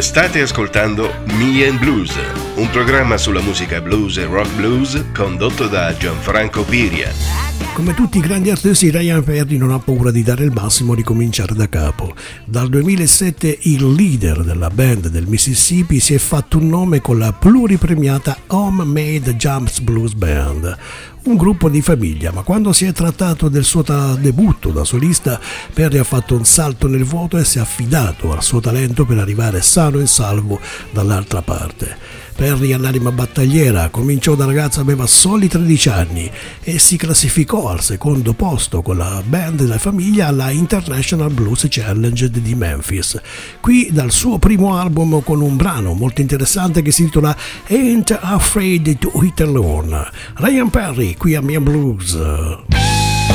State ascoltando Me and Blues, un programma sulla musica blues e rock blues condotto da Gianfranco Piria. Come tutti i grandi artisti, Ryan Perry non ha paura di dare il massimo e ricominciare da capo. Dal 2007 il leader della band del Mississippi si è fatto un nome con la pluripremiata Homemade Jams Blues Band, un gruppo di famiglia, ma quando si è trattato del suo debutto da solista, Perry ha fatto un salto nel vuoto e si è affidato al suo talento per arrivare sano e salvo dall'altra parte. Perry, all'anima battagliera, cominciò da ragazzo, aveva soli 13 anni e si classificò al secondo posto con la band della famiglia alla International Blues Challenge di Memphis. Qui dal suo primo album con un brano molto interessante che si intitola Ain't Afraid to Hit Alone. Ryan Perry qui a Me and Blues.